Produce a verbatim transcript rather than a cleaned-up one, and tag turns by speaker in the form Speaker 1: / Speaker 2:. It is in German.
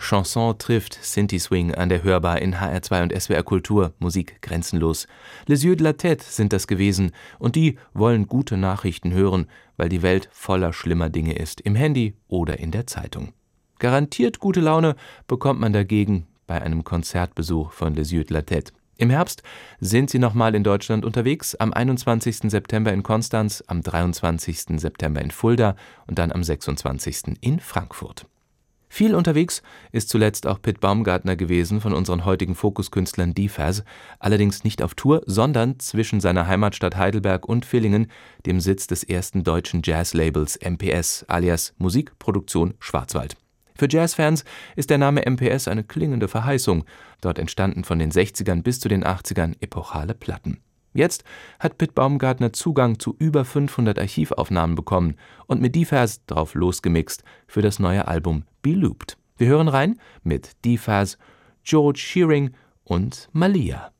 Speaker 1: Chanson trifft Sinti Swing an der Hörbar in H R zwei und S W R Kultur, Musik grenzenlos. Les Yeux de la Tête sind das gewesen und die wollen gute Nachrichten hören, weil die Welt voller schlimmer Dinge ist, im Handy oder in der Zeitung. Garantiert gute Laune bekommt man dagegen bei einem Konzertbesuch von Les Yeux de la Tête. Im Herbst sind sie nochmal in Deutschland unterwegs, am einundzwanzigsten September in Konstanz, am dreiundzwanzigsten September in Fulda und dann am sechsundzwanzigsten in Frankfurt. Viel unterwegs ist zuletzt auch Pit Baumgartner gewesen von unseren heutigen Fokuskünstlern D-Faz, allerdings nicht auf Tour, sondern zwischen seiner Heimatstadt Heidelberg und Villingen, dem Sitz des ersten deutschen Jazzlabels M P S alias Musikproduktion Schwarzwald. Für Jazzfans ist der Name M P S eine klingende Verheißung. Dort entstanden von den sechzigern bis zu den achtzigern epochale Platten. Jetzt hat Pit Baumgartner Zugang zu über fünfhundert Archivaufnahmen bekommen und mit D-Faz drauf losgemixt für das neue Album Be Looped. Wir hören rein mit D-Faz, George Shearing und Malia.